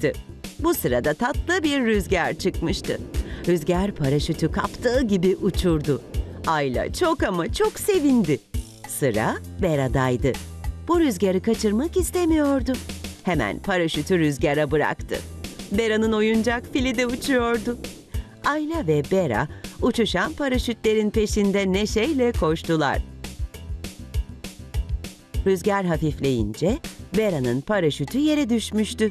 çalışmıştı. Bu sırada tatlı bir rüzgar çıkmıştı. Rüzgar paraşütü kaptığı gibi uçurdu. Ayla çok ama çok sevindi. Sıra Bera'daydı. Bu rüzgarı kaçırmak istemiyordu. Hemen paraşütü rüzgara bıraktı. Bera'nın oyuncak fili de uçuyordu. Ayla ve Bera uçuşan paraşütlerin peşinde neşeyle koştular. Rüzgar hafifleyince Bera'nın paraşütü yere düşmüştü.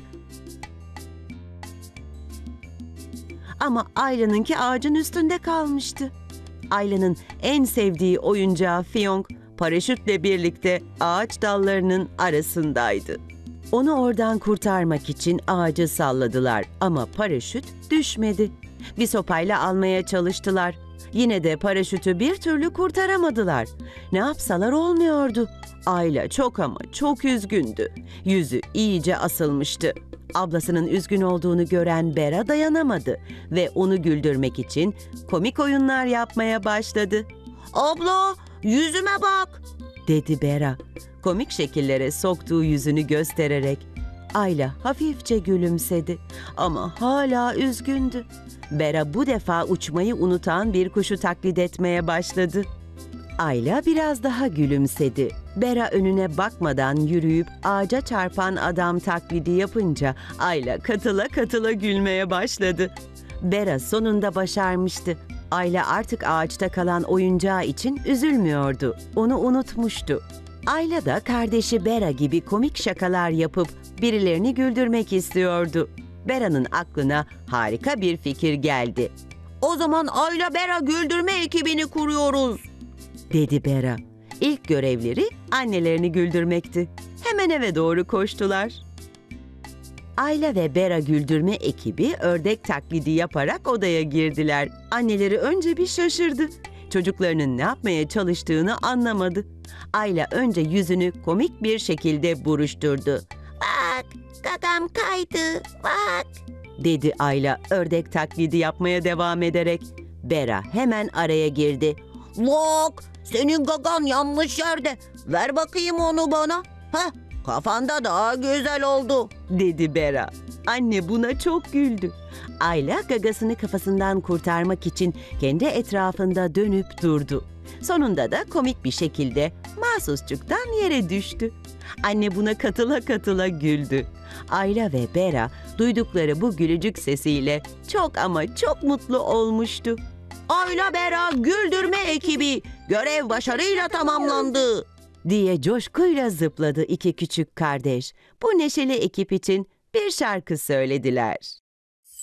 Ama Ayla'nınki ağacın üstünde kalmıştı. Ayla'nın en sevdiği oyuncağı Fiyonk paraşütle birlikte ağaç dallarının arasındaydı. Onu oradan kurtarmak için ağacı salladılar ama paraşüt düşmedi. Bir sopayla almaya çalıştılar. Yine de paraşütü bir türlü kurtaramadılar. Ne yapsalar olmuyordu. Ayla çok ama çok üzgündü. Yüzü iyice asılmıştı. Ablasının üzgün olduğunu gören Bera dayanamadı ve onu güldürmek için komik oyunlar yapmaya başladı. "Abla, yüzüme bak!" dedi Bera, komik şekillere soktuğu yüzünü göstererek. Ayla hafifçe gülümsedi ama hala üzgündü. Bera bu defa uçmayı unutan bir kuşu taklit etmeye başladı. Ayla biraz daha gülümsedi. Bera önüne bakmadan yürüyüp ağaca çarpan adam taklidi yapınca Ayla katıla katıla gülmeye başladı. Bera sonunda başarmıştı. Ayla artık ağaçta kalan oyuncağı için üzülmüyordu. Onu unutmuştu. Ayla da kardeşi Bera gibi komik şakalar yapıp birilerini güldürmek istiyordu. Bera'nın aklına harika bir fikir geldi. "O zaman Ayla Bera güldürme ekibini kuruyoruz," dedi Bera. İlk görevleri annelerini güldürmekti. Hemen eve doğru koştular. Ayla ve Bera güldürme ekibi ördek taklidi yaparak odaya girdiler. Anneleri önce bir şaşırdı. Çocuklarının ne yapmaya çalıştığını anlamadı. Ayla önce yüzünü komik bir şekilde buruşturdu. "Bak, gatam kaydı, bak," dedi Ayla ördek taklidi yapmaya devam ederek. Bera hemen araya girdi. "Bak, senin gagan yanlış yerde. Ver bakayım onu bana. Heh, kafanda daha güzel oldu," dedi Bera. Anne buna çok güldü. Ayla gagasını kafasından kurtarmak için kendi etrafında dönüp durdu. Sonunda da komik bir şekilde mahsusçuktan yere düştü. Anne buna katıla katıla güldü. Ayla ve Bera duydukları bu gülücük sesiyle çok ama çok mutlu olmuştu. "Ayla Bera güldürme ekibi görev başarıyla tamamlandı," diye coşkuyla zıpladı iki küçük kardeş. Bu neşeli ekip için bir şarkı söylediler.